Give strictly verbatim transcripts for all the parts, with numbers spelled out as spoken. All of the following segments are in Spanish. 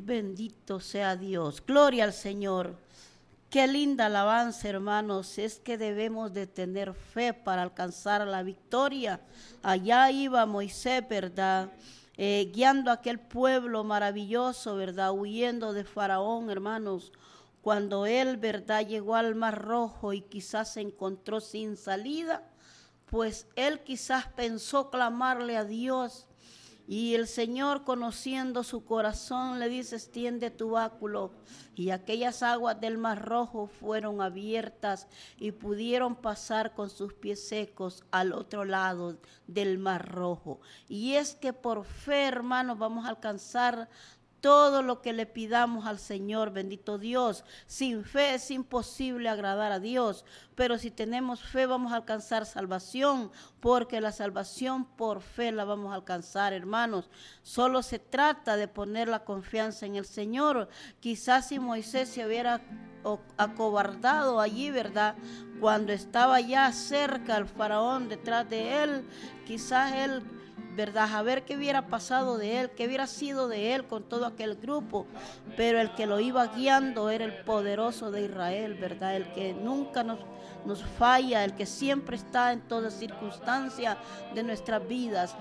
Bendito sea Dios. Gloria al Señor. Qué linda alabanza, hermanos. Es que debemos de tener fe para alcanzar la victoria. Allá iba Moisés, ¿verdad? Eh, guiando a aquel pueblo maravilloso, ¿verdad? Huyendo de Faraón, hermanos. Cuando él, ¿verdad? Llegó al Mar Rojo y quizás se encontró sin salida, pues él quizás pensó clamarle a Dios. Y el Señor, conociendo su corazón, le dice: extiende tu báculo. Y aquellas aguas del Mar Rojo fueron abiertas y pudieron pasar con sus pies secos al otro lado del Mar Rojo. Y es que por fe, hermanos, vamos a alcanzar todo lo que le pidamos al Señor, bendito Dios. Sin fe es imposible agradar a Dios, pero si tenemos fe vamos a alcanzar salvación, porque la salvación por fe la vamos a alcanzar, hermanos. Solo se trata de poner la confianza en el Señor. Quizás si Moisés se hubiera acobardado allí, ¿verdad? Cuando estaba ya cerca el faraón detrás de él, quizás él, ¿verdad? A ver qué hubiera pasado de él, qué hubiera sido de él con todo aquel grupo. Pero el que lo iba guiando era el poderoso de Israel, ¿verdad? El que nunca nos, nos falla, el que siempre está en toda circunstancia de nuestras vidas.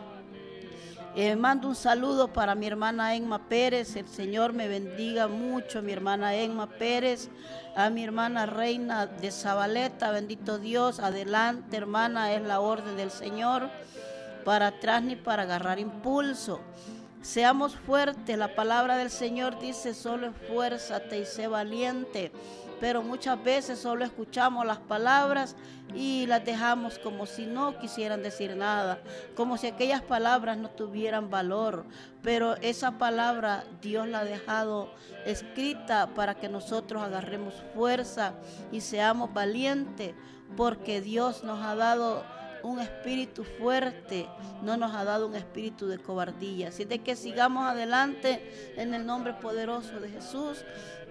Eh, mando un saludo para mi hermana Emma Pérez. El Señor me bendiga mucho, mi hermana Emma Pérez. A mi hermana Reina de Zabaleta, bendito Dios. Adelante, hermana, es la orden del Señor. Para atrás ni para agarrar impulso. Seamos fuertes. La palabra del Señor dice: solo esfuérzate y sé valiente. Pero muchas veces solo escuchamos las palabras y las dejamos como si no quisieran decir nada, como si aquellas palabras no tuvieran valor. Pero esa palabra Dios la ha dejado escrita para que nosotros agarremos fuerza y seamos valientes, porque Dios nos ha dado un espíritu fuerte, no nos ha dado un espíritu de cobardía. Así de que sigamos adelante en el nombre poderoso de Jesús.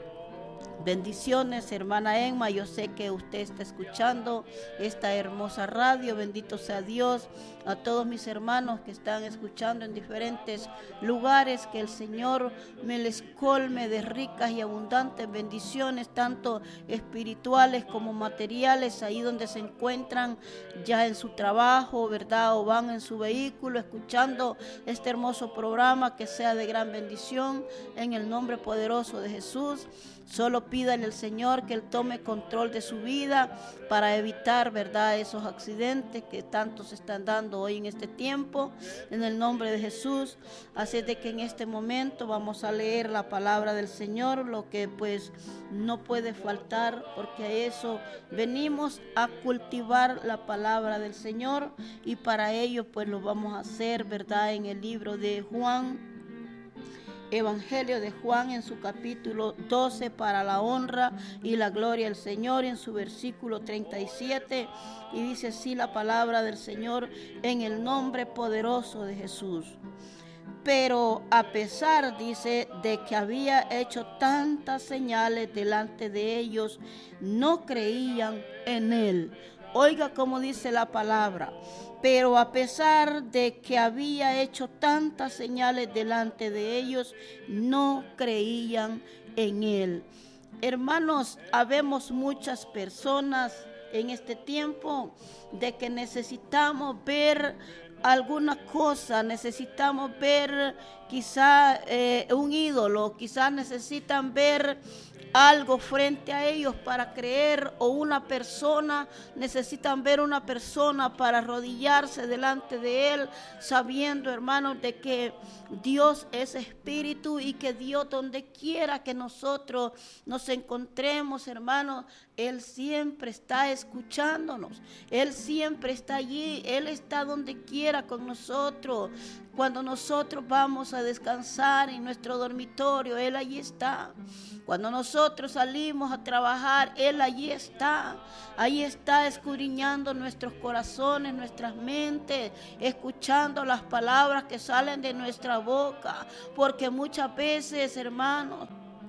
Bendiciones, hermana Emma. Yo sé que usted está escuchando esta hermosa radio. Bendito sea Dios. A todos mis hermanos que están escuchando en diferentes lugares, que el Señor me les colme de ricas y abundantes bendiciones, tanto espirituales como materiales, ahí donde se encuentran ya en su trabajo, ¿verdad? O van en su vehículo escuchando este hermoso programa, que sea de gran bendición en el nombre poderoso de Jesús. Solo pídale al Señor que Él tome control de su vida para evitar, ¿verdad?, esos accidentes que tanto se están dando hoy en este tiempo, en el nombre de Jesús. Así de que en este momento vamos a leer la palabra del Señor, lo que pues no puede faltar, porque a eso venimos, a cultivar la palabra del Señor, y para ello pues lo vamos a hacer, ¿verdad?, en el libro de Juan. Evangelio de Juan, en su capítulo doce, para la honra y la gloria del Señor, en su versículo treinta y siete, y dice así la palabra del Señor, en el nombre poderoso de Jesús. Pero a pesar, dice, de que había hecho tantas señales delante de ellos, no creían en él. Oiga cómo dice la palabra: pero a pesar de que había hecho tantas señales delante de ellos, no creían en él. Hermanos, habemos muchas personas en este tiempo de que necesitamos ver alguna cosa, necesitamos ver quizá eh, un ídolo, quizás necesitan ver algo frente a ellos para creer, o una persona, necesitan ver una persona para arrodillarse delante de él, sabiendo, hermanos, de que Dios es espíritu, y que Dios, donde quiera que nosotros nos encontremos, hermanos, Él siempre está escuchándonos, Él siempre está allí, Él está donde quiera con nosotros. Cuando nosotros vamos a descansar en nuestro dormitorio, Él allí está. Cuando nosotros salimos a trabajar, Él allí está. Ahí está escudriñando nuestros corazones, nuestras mentes, escuchando las palabras que salen de nuestra boca. Porque muchas veces, hermanos,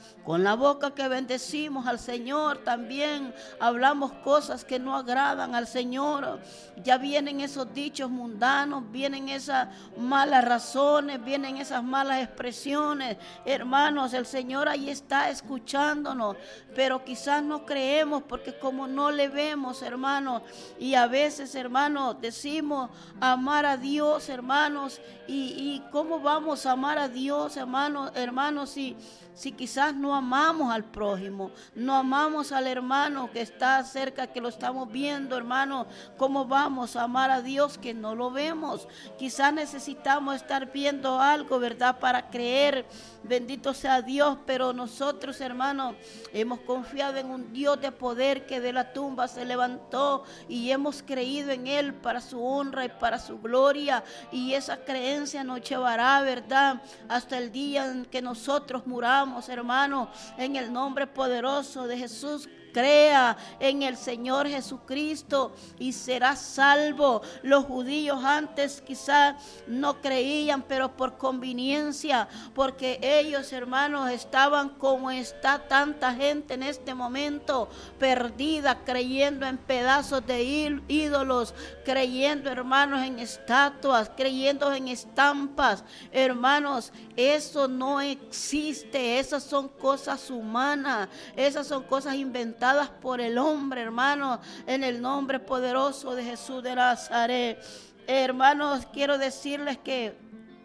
Con la boca que bendecimos al Señor también hablamos cosas que no agradan al Señor. Ya vienen esos dichos mundanos, vienen esas malas razones, vienen esas malas expresiones. Hermanos, el Señor ahí está escuchándonos, pero quizás no creemos porque como no le vemos, hermanos, y a veces, hermanos, decimos amar a Dios, hermanos, y, y cómo vamos a amar a Dios, hermanos, hermanos, si Si quizás no amamos al prójimo, no amamos al hermano que está cerca, que lo estamos viendo, hermano, ¿cómo vamos a amar a Dios que no lo vemos? Quizás necesitamos estar viendo algo, ¿verdad? Para creer, bendito sea Dios, pero nosotros, hermanos, hemos confiado en un Dios de poder que de la tumba se levantó y hemos creído en Él para su honra y para su gloria, y esa creencia nos llevará, ¿verdad? Hasta el día en que nosotros muramos. Hermano, en el nombre poderoso de Jesús, crea en el Señor Jesucristo y serás salvo. Los judíos antes quizás no creían, pero por conveniencia, porque ellos, hermanos, estaban como está tanta gente en este momento, perdida, creyendo en pedazos de ídolos, creyendo, hermanos, en estatuas, creyendo en estampas. Hermanos, eso no existe, esas son cosas humanas, esas son cosas inventadas por el hombre, hermanos, en el nombre poderoso de Jesús de Nazaret. Hermanos, quiero decirles que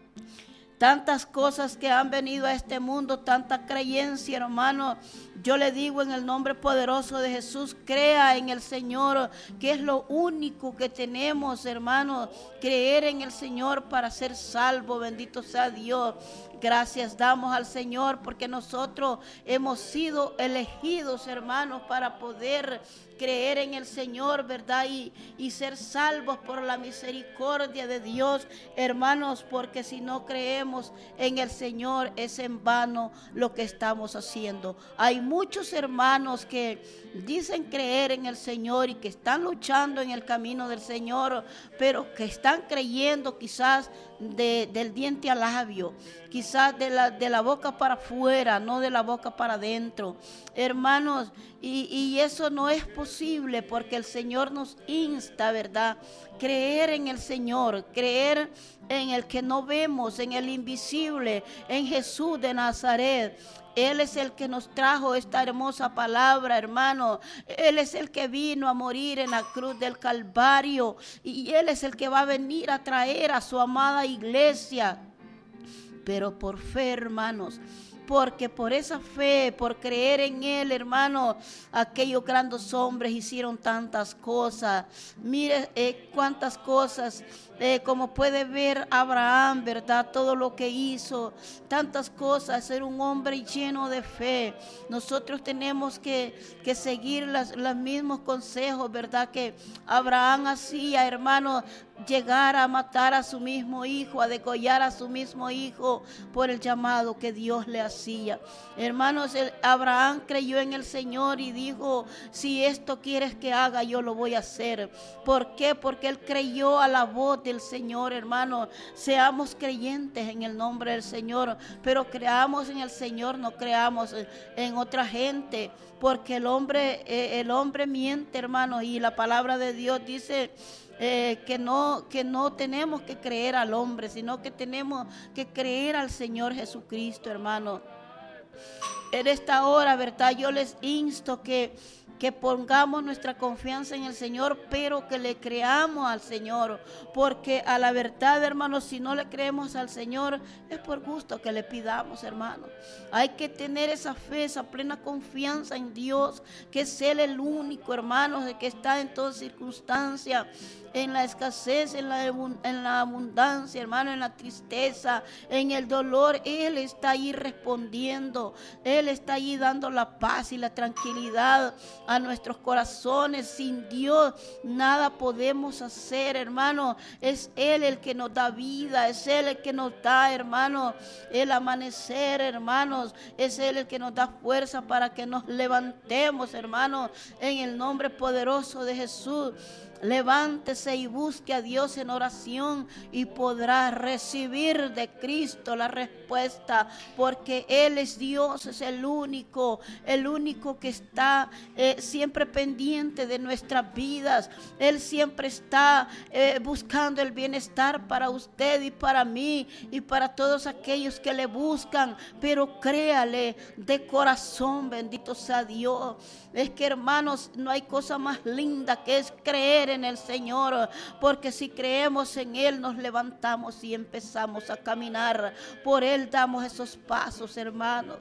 tantas cosas que han venido a este mundo, tanta creencia, hermano, yo le digo en el nombre poderoso de Jesús, crea en el Señor, que es lo único que tenemos, hermano, creer en el Señor para ser salvo. Bendito sea Dios. Gracias damos al Señor porque nosotros hemos sido elegidos, hermanos, para poder creer en el Señor, ¿verdad? Y, y ser salvos por la misericordia de Dios, hermanos, porque si no creemos en el Señor es en vano lo que estamos haciendo. Hay muchos hermanos que dicen creer en el Señor y que están luchando en el camino del Señor, pero que están creyendo quizás de, del diente al labio, quizás de la, de la boca para afuera, no de la boca para adentro, hermanos, y, y eso no es posible porque el Señor nos insta, ¿verdad? Creer en el Señor, creer en el que no vemos, en el invisible, en Jesús de Nazaret. Él es el que nos trajo esta hermosa palabra, hermano. Él es el que vino a morir en la cruz del Calvario. Y Él es el que va a venir a traer a su amada iglesia. Pero por fe, hermanos. Porque por esa fe, por creer en Él, hermano, aquellos grandes hombres hicieron tantas cosas. Mire eh, cuántas cosas, eh, como puede ver Abraham, ¿verdad? Todo lo que hizo, tantas cosas, ser un hombre lleno de fe. Nosotros tenemos que, que seguir las, los mismos consejos, ¿verdad? Que Abraham hacía, hermano, llegar a matar a su mismo hijo, a degollar a su mismo hijo por el llamado que Dios le hacía. Hermanos, el Abraham creyó en el Señor y dijo, si esto quieres que haga, yo lo voy a hacer. ¿Por qué? Porque él creyó a la voz del Señor, hermanos. Seamos creyentes en el nombre del Señor, pero creamos en el Señor, no creamos en, en otra gente, porque el hombre, eh, el hombre miente, hermanos, y la palabra de Dios dice Eh, que no, que no tenemos que creer al hombre, sino que tenemos que creer al Señor Jesucristo, hermano. En esta hora, ¿verdad? Yo les insto que, que pongamos nuestra confianza en el Señor, pero que le creamos al Señor, porque a la verdad, hermanos, si no le creemos al Señor, es por gusto que le pidamos, hermanos. Hay que tener esa fe, esa plena confianza en Dios, que es Él el único, hermanos, de que está en toda circunstancia, en la escasez, en la, en la abundancia, hermano, en la tristeza, en el dolor. Él está ahí respondiendo, Él está ahí dando la paz y la tranquilidad a nuestros corazones. Sin Dios nada podemos hacer, hermano. Es Él el que nos da vida, es Él el que nos da, hermano, el amanecer, hermanos. Es Él el que nos da fuerza para que nos levantemos, hermano, en el nombre poderoso de Jesús. Levántese y busque a Dios en oración y podrá recibir de Cristo la respuesta, porque Él es Dios, es el único, el único que está eh, siempre pendiente de nuestras vidas. Él siempre está eh, buscando el bienestar para usted y para mí y para todos aquellos que le buscan, pero créale de corazón, bendito sea Dios. Es que, hermanos, no hay cosa más linda que es creer en el Señor, porque si creemos en Él nos levantamos y empezamos a caminar. Por Él damos esos pasos, hermanos.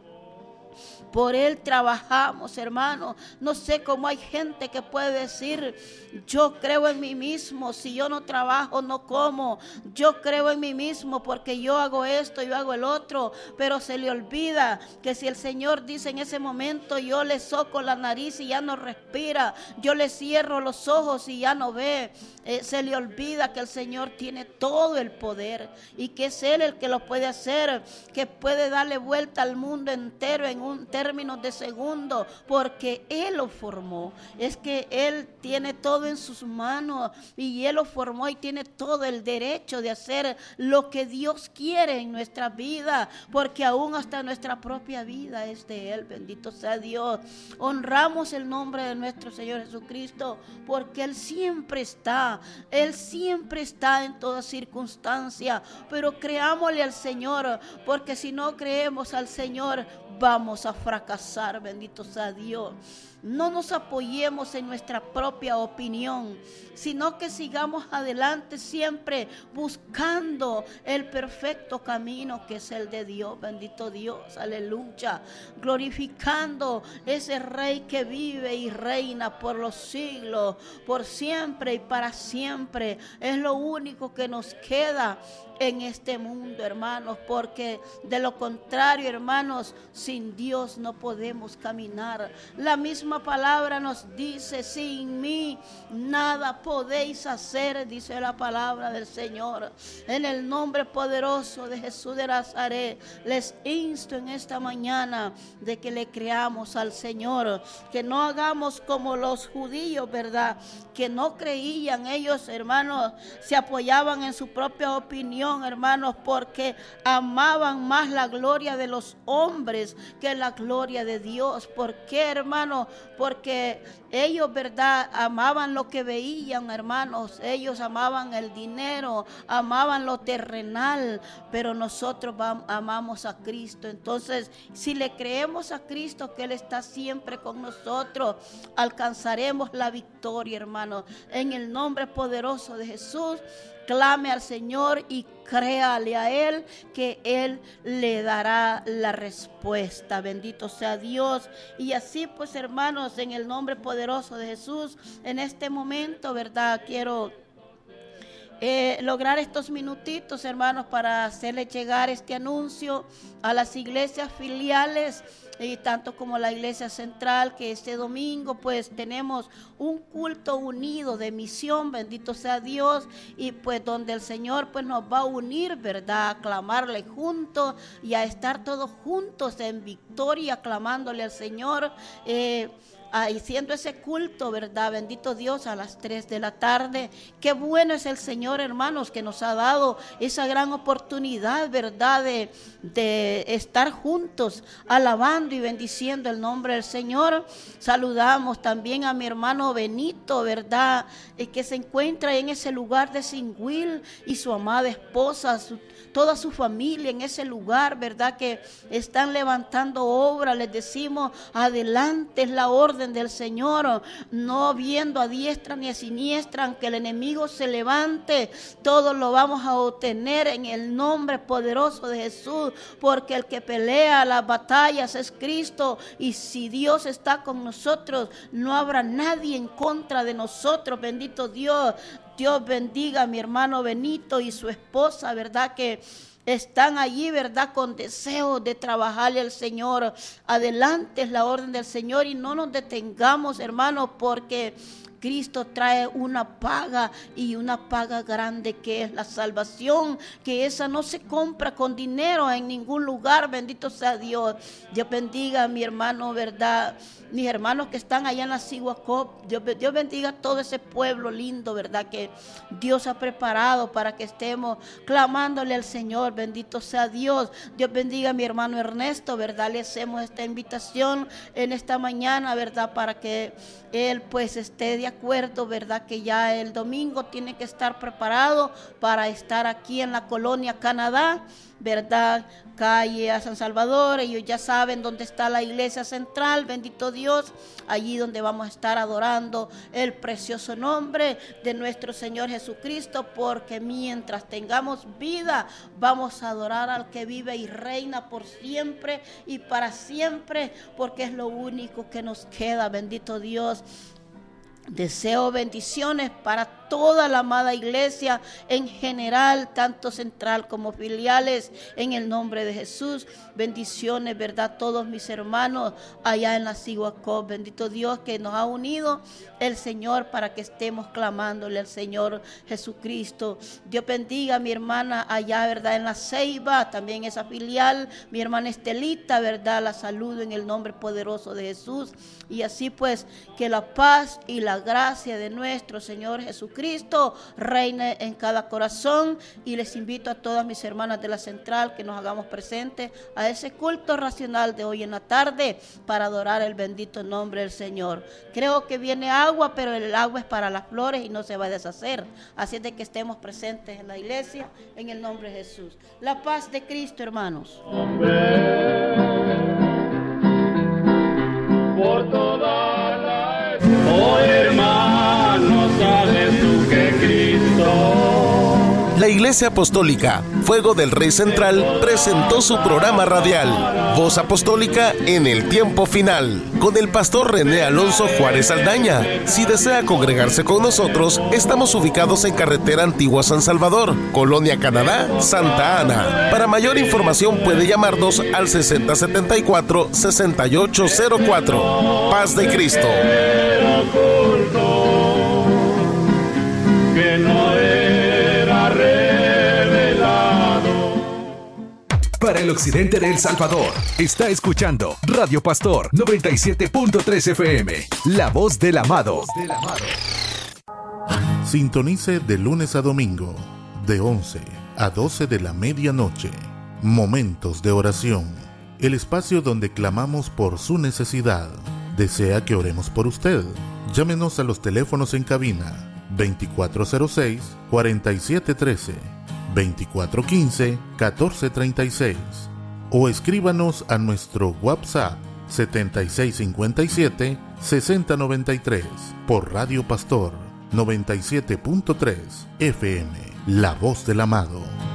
Por Él trabajamos, hermano. No sé cómo hay gente que puede decir: yo creo en mí mismo, si yo no trabajo no como. Yo creo en mí mismo porque yo hago esto, yo hago el otro. Pero se le olvida que si el Señor dice en ese momento: yo le soco la nariz y ya no respira, yo le cierro los ojos y ya no ve, eh, se le olvida que el Señor tiene todo el poder y que es Él el que lo puede hacer, que puede darle vuelta al mundo entero en un términos de segundo, porque Él lo formó. Es que Él tiene todo en sus manos y Él lo formó y tiene todo el derecho de hacer lo que Dios quiere en nuestra vida, porque aún hasta nuestra propia vida es de Él. Bendito sea Dios. Honramos el nombre de nuestro Señor Jesucristo, porque Él siempre está, Él siempre está en toda circunstancia. Pero creámosle al Señor, porque si no creemos al Señor vamos a fracasar. Bendito sea Dios. No nos apoyemos en nuestra propia opinión, sino que sigamos adelante siempre buscando el perfecto camino que es el de Dios. Bendito Dios, aleluya. Glorificando ese Rey que vive y reina por los siglos, por siempre y para siempre. Es lo único que nos queda en este mundo, hermanos, porque de lo contrario, hermanos, sin Dios no podemos caminar. La misma palabra nos dice: sin mí nada podéis hacer, dice la palabra del Señor. En el nombre poderoso de Jesús de Nazaret, les insto en esta mañana de que le creamos al Señor, que no hagamos como los judíos, ¿verdad? Que no creían. Ellos, hermanos, se apoyaban en su propia opinión, hermanos, porque amaban más la gloria de los hombres que la gloria de Dios. ¿Por qué, hermanos? Porque ellos, verdad, amaban lo que veían, hermanos. Ellos amaban el dinero, amaban lo terrenal, pero nosotros amamos a Cristo. Entonces, si le creemos a Cristo, que Él está siempre con nosotros, alcanzaremos la victoria, hermanos. En el nombre poderoso de Jesús, clame al Señor y créale a Él, que Él le dará la respuesta. Bendito sea Dios. Y así pues, hermanos, en el nombre poderoso de Jesús, en este momento, ¿verdad? Quiero Eh, lograr estos minutitos, hermanos, para hacerle llegar este anuncio a las iglesias filiales y tanto como la iglesia central, que este domingo pues tenemos un culto unido de misión, bendito sea Dios, y pues donde el Señor pues nos va a unir, ¿verdad? A clamarle juntos y a estar todos juntos en victoria, clamándole al Señor, eh, haciendo ese culto, ¿verdad? Bendito Dios, a las tres de la tarde. Qué bueno es el Señor, hermanos, que nos ha dado esa gran oportunidad, ¿verdad? De, de estar juntos, alabando y bendiciendo el nombre del Señor. Saludamos también a mi hermano Benito, ¿verdad? Eh, que se encuentra en ese lugar de Singüil, y su amada esposa, su, toda su familia en ese lugar, ¿verdad? Que están levantando obra. Les decimos: adelante, es la orden del Señor, no viendo a diestra ni a siniestra, aunque el enemigo se levante, todo lo vamos a obtener en el nombre poderoso de Jesús, porque el que pelea las batallas es Cristo, y si Dios está con nosotros, no habrá nadie en contra de nosotros. Bendito Dios. Dios bendiga a mi hermano Benito y su esposa, ¿verdad? Que están allí, ¿verdad? Con deseo de trabajarle al Señor. Adelante es la orden del Señor, y no nos detengamos, hermanos, porque Cristo trae una paga y una paga grande que es la salvación, que esa no se compra con dinero en ningún lugar, bendito sea Dios. Dios bendiga a mi hermano, ¿verdad? Mis hermanos que están allá en la Siguacop, Dios, Dios bendiga a todo ese pueblo lindo, ¿verdad? Que Dios ha preparado para que estemos clamándole al Señor, bendito sea Dios. Dios bendiga a mi hermano Ernesto, ¿verdad? Le hacemos esta invitación en esta mañana, ¿verdad? Para que él pues esté de acuerdo, ¿verdad? Que ya el domingo tiene que estar preparado para estar aquí en la colonia Canadá, ¿verdad? Calle a San Salvador. Ellos ya saben dónde está la iglesia central, bendito Dios, allí donde vamos a estar adorando el precioso nombre de nuestro Señor Jesucristo, porque mientras tengamos vida vamos a adorar al que vive y reina por siempre y para siempre, porque es lo único que nos queda, bendito Dios. Deseo bendiciones para toda la amada iglesia en general, tanto central como filiales, en el nombre de Jesús. Bendiciones, ¿verdad? Todos mis hermanos allá en la Siguacop. Bendito Dios que nos ha unido el Señor para que estemos clamándole al Señor Jesucristo. Dios bendiga a mi hermana allá, ¿verdad? En la Ceiba, también esa filial, mi hermana Estelita, ¿verdad? La saludo en el nombre poderoso de Jesús. Y así pues, que la paz y la gracia de nuestro Señor Jesucristo reine en cada corazón. Y les invito a todas mis hermanas de la central que nos hagamos presentes a ese culto racional de hoy en la tarde para adorar el bendito nombre del Señor. Creo que viene agua, pero el agua es para las flores y no se va a deshacer. Así es de que estemos presentes en la iglesia en el nombre de Jesús. La paz de Cristo, hermanos. Por toda la... Oh, hermano, sabes tú que Cristo. La Iglesia Apostólica Fuego del Rey Central presentó su programa radial Voz Apostólica en el Tiempo Final con el pastor René Alonso Juárez Aldaña. Si desea congregarse con nosotros, estamos ubicados en Carretera Antigua San Salvador, Colonia Canadá, Santa Ana. Para mayor información puede llamarnos al sesenta setenta y cuatro, sesenta y ocho cero cuatro. Paz de Cristo. Que no era revelado. Para el occidente de El Salvador, está escuchando Radio Pastor noventa y siete punto tres F M, La Voz del Amado. Sintonice de lunes a domingo, de once a doce de la medianoche. Momentos de oración, el espacio donde clamamos por su necesidad. ¿Desea que oremos por usted? Llámenos a los teléfonos en cabina veinticuatro cero seis, cuarenta y siete trece, veinticuatro quince, catorce treinta y seis o escríbanos a nuestro WhatsApp setenta y seis cincuenta y siete, sesenta noventa y tres por Radio Pastor noventa y siete punto tres F M, La Voz del Amado.